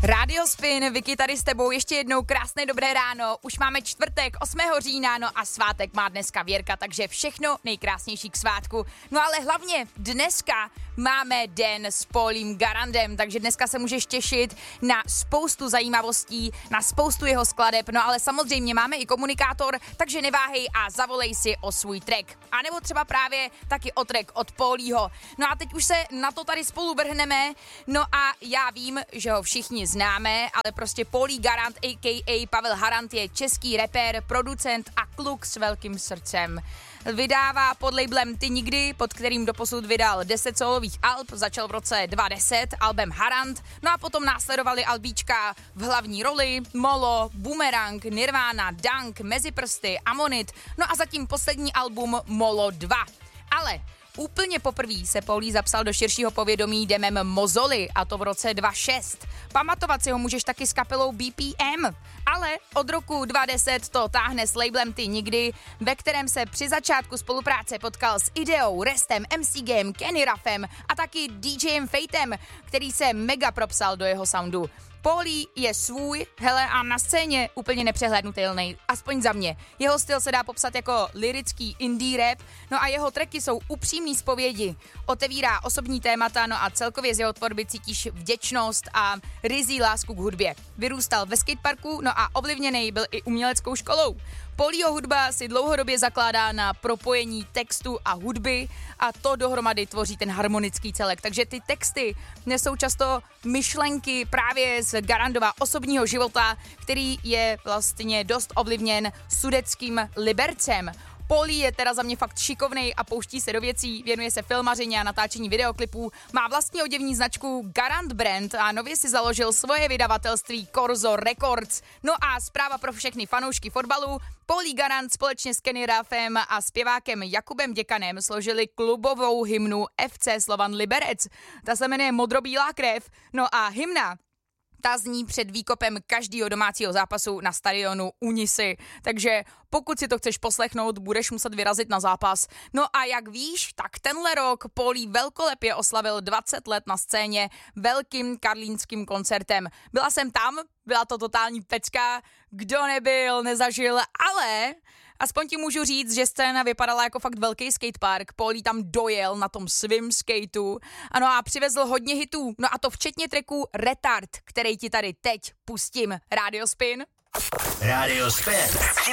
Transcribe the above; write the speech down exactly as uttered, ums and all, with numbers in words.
Radio Spin, Vicky tady s tebou, ještě jednou krásné dobré ráno, už máme čtvrtek, osmého října, no a svátek má dneska Věrka, takže všechno nejkrásnější k svátku. No ale hlavně dneska máme den s Paulím Garandem, takže dneska se můžeš těšit na spoustu zajímavostí, na spoustu jeho skladeb, no ale samozřejmě máme i komunikátor, takže neváhej a zavolej si o svůj track. A nebo třeba právě taky o track od Paulího. No a teď už se na to tady spolu vrhneme, no a já vím, že ho všichni známe, ale prostě Paulí Garant, a k a. Pavel Harant je český rapper, producent a kluk s velkým srdcem. Vydává pod labelem Ty nikdy, pod kterým doposud vydal deset solových alb, začal v roce dva tisíce deset albem Harant, no a potom následovali albíčka v hlavní roli, Molo, Boomerang, Nirvana, Dunk, Mezi prsty, Amonit, no a zatím poslední album Molo dva. Ale úplně poprvé se Paulí zapsal do širšího povědomí demem Mozoly, a to v roce dva tisíce šest. Pamatovat si ho můžeš taky s kapelou B P M, ale od roku dva tisíce deset to táhne s labelem Ty nikdy, ve kterém se při začátku spolupráce potkal s Ideou, Restem, M C Gem, Kenny Ruffem a taky DJem Fatem, který se mega propsal do jeho soundu. Paulí je svůj, hele, a na scéně úplně nepřehlédnutelný, aspoň za mě. Jeho styl se dá popsat jako lyrický indie rap, no a jeho tracky jsou upřímný zpovědi. Otevírá osobní témata, no a celkově z jeho tvorby cítíš vděčnost a ryzí lásku k hudbě. Vyrůstal ve skateparku, no a ovlivněný byl i uměleckou školou. Paulího hudba si dlouhodobě zakládá na propojení textu a hudby a to dohromady tvoří ten harmonický celek. Takže ty texty nesou často myšlenky právě z Garandova osobního života, který je vlastně dost ovlivněn sudeckým Libercem. Paulí je teda za mě fakt šikovnej a pouští se do věcí, věnuje se filmařině a natáčení videoklipů, má vlastní oděvní značku Garant Brand a nově si založil svoje vydavatelství Corzo Records. No a zpráva pro všechny fanoušky fotbalu, Paulí Garant společně s Kenny Ruffem a zpěvákem Jakubem Děkanem složili klubovou hymnu F C Slovan Liberec. Ta se jmenuje Modrobílá krev, no a hymna ta zní před výkopem každého domácího zápasu na stadionu Unisy. Takže pokud si to chceš poslechnout, budeš muset vyrazit na zápas. No a jak víš, tak tenhle rok Paulí velkolepě oslavil dvacet let na scéně velkým karlínským koncertem. Byla jsem tam, byla to totální pecka, kdo nebyl, nezažil, ale aspoň ti můžu říct, že scéna vypadala jako fakt velký skatepark. Paulí tam dojel na tom svým skateu. Ano a přivezl hodně hitů. No a to včetně tracku Retard, který ti tady teď pustím. Radio Spin. Radio Spin.